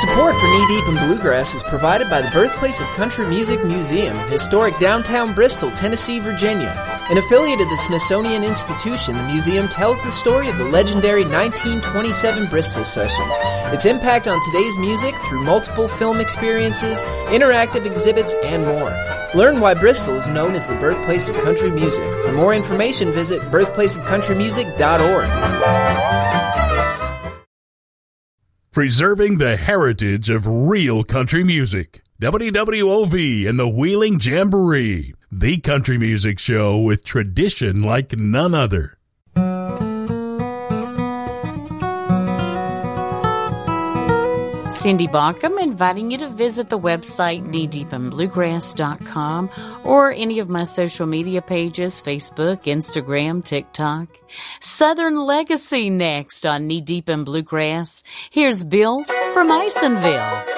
Support for Knee Deep in Bluegrass is provided by the Birthplace of Country Music Museum in historic downtown Bristol, Tennessee, Virginia. An affiliate of the Smithsonian Institution, the museum tells the story of the legendary 1927 Bristol Sessions, its impact on today's music through multiple film experiences, interactive exhibits, and more. Learn why Bristol is known as the Birthplace of Country Music. For more information, visit birthplaceofcountrymusic.org. Preserving the heritage of real country music. WWOV and the Wheeling Jamboree, the country music show with tradition like none other. Cindy Baucom inviting you to visit the website kneedeepinbluegrass.com or any of my social media pages, Facebook, Instagram, TikTok. Southern Legacy next on Knee Deep in Bluegrass. Here's Bill from Isonville.